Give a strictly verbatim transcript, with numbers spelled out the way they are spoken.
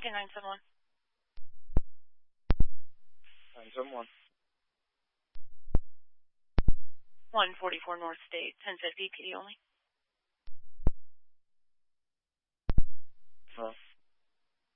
Lincoln nine seven one. nine seven one. one forty-four North State, ten fifty, P D only.